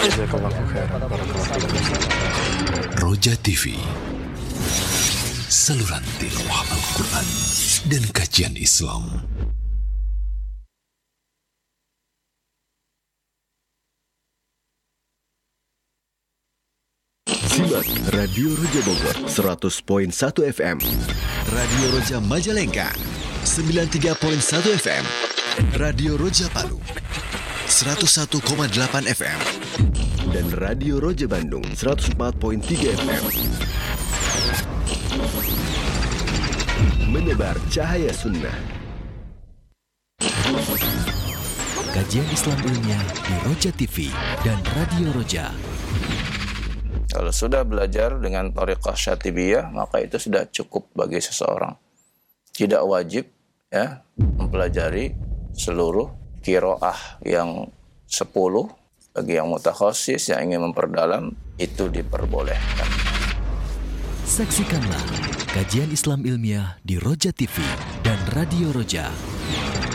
Jazakallahu khairan. Barakallahu fikum. Roja TV, saluran tilawah Al-Quran dan kajian Islam. Simak Radio Roja Bogor 100.1 FM, Radio Roja Majalengka 93.1 FM, Radio Roja Palu 101,8 FM, dan Radio Roja Bandung 104.3 FM. Menebar cahaya sunnah. Kajian Islam ilmiah di Roja TV dan Radio Roja. Kalau sudah belajar dengan thariqah syatibiyah, maka itu sudah cukup bagi seseorang. Tidak wajib ya mempelajari seluruh qiraah yang 10. Bagi yang mutakhasis yang ingin memperdalam, itu diperbolehkan. Saksikanlah kajian Islam ilmiah di Roja TV dan Radio Roja.